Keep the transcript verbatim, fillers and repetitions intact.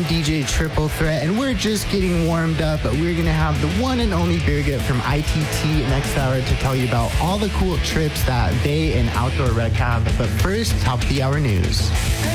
D J Triple Threat, and we're just getting warmed up, but we're going to have the one and only Birgit from I T T next hour to tell you about all the cool trips that they and Outdoor Rec have. But first, top of the hour news.